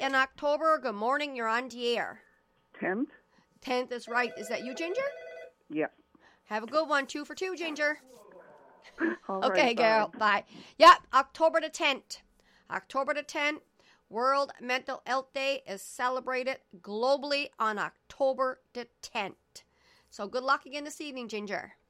in October? Good morning. You're on the air. 10th? 10th is right. Is that you, Ginger? Yeah. Have a good one. 2 for 2, Ginger. All Okay, right, girl. Bye. Yep, October the 10th. October the 10th, World Mental Health Day is celebrated globally on October the 10th. So good luck again this evening, Ginger.